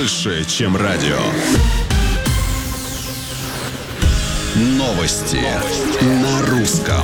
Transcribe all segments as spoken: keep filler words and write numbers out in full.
больше, чем радио. Новости, Новости. На русском.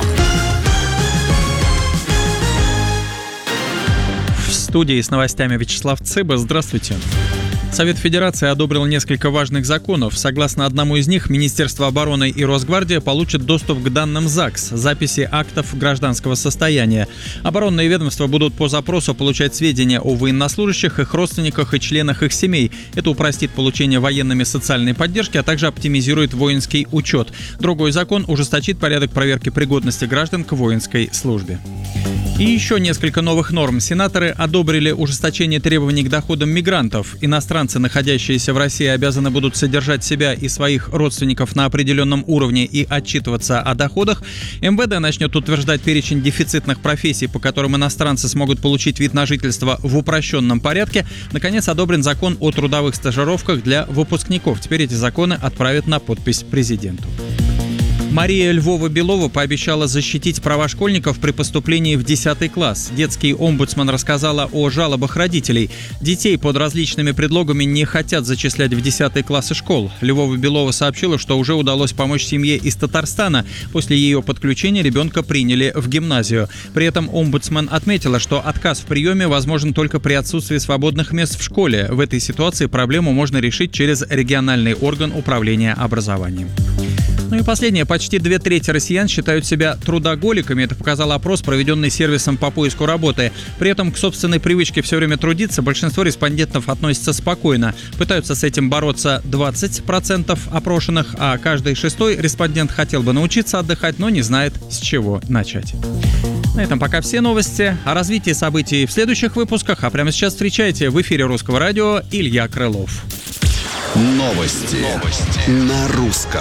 В студии с новостями Вячеслав Цыба. Здравствуйте. Совет Федерации одобрил несколько важных законов. Согласно одному из них, Министерство обороны и Росгвардия получат доступ к данным ЗАГС, записи актов гражданского состояния. Оборонные ведомства будут по запросу получать сведения о военнослужащих, их родственниках и членах их семей. Это упростит получение военными социальной поддержки, а также оптимизирует воинский учет. Другой закон ужесточит порядок проверки пригодности граждан к воинской службе. И еще несколько новых норм. Сенаторы одобрили ужесточение требований к доходам мигрантов. Иностранцы, находящиеся в России, обязаны будут содержать себя и своих родственников на определенном уровне и отчитываться о доходах. эм вэ дэ начнет утверждать перечень дефицитных профессий, по которым иностранцы смогут получить вид на жительство в упрощенном порядке. Наконец, одобрен закон о трудовых стажировках для выпускников. Теперь эти законы отправят на подпись президенту. Мария Львова-Белова пообещала защитить права школьников при поступлении в десятый класс. Детский омбудсман рассказала о жалобах родителей. Детей под различными предлогами не хотят зачислять в десятые классы школ. Львова-Белова сообщила, что уже удалось помочь семье из Татарстана. После ее подключения ребенка приняли в гимназию. При этом омбудсман отметила, что отказ в приеме возможен только при отсутствии свободных мест в школе. В этой ситуации проблему можно решить через региональный орган управления образованием. Ну и последнее. Почти две трети россиян считают себя трудоголиками. Это показал опрос, проведенный сервисом по поиску работы. При этом к собственной привычке все время трудиться большинство респондентов относятся спокойно. Пытаются с этим бороться двадцать процентов опрошенных, а каждый шестой респондент хотел бы научиться отдыхать, но не знает, с чего начать. На этом пока все новости. О развитии событий в следующих выпусках. А прямо сейчас встречайте в эфире Русского радио Илья Крылов. Новости, Новости. На русском.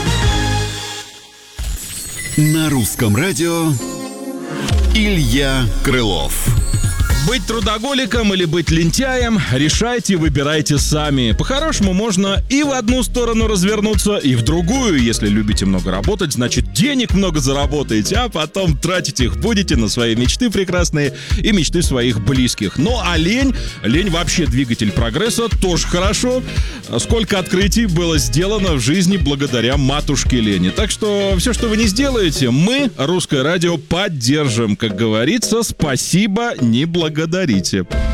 На русском радио Илья Крылов. Быть трудоголиком или быть лентяем – решайте, выбирайте сами. По-хорошему, можно и в одну сторону развернуться, и в другую. Если любите много работать, значит, денег много заработаете, а потом тратить их будете на свои мечты прекрасные и мечты своих близких. Ну, а лень, лень вообще двигатель прогресса, тоже хорошо. Сколько открытий было сделано в жизни благодаря матушке лени. Так что все, что вы не сделаете, мы, Русское радио, поддержим. Как говорится, спасибо, не благодарите.